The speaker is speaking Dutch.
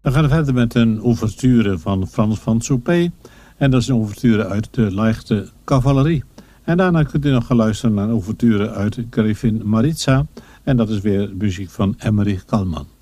We gaan verder met een ouverture van Frans van Suppé. En dat is een ouverture uit de Leichte Cavalerie. En daarna kunt u nog gaan luisteren naar een ouverture uit Gräfin Maritza. En dat is weer muziek van Emmerich Kallman.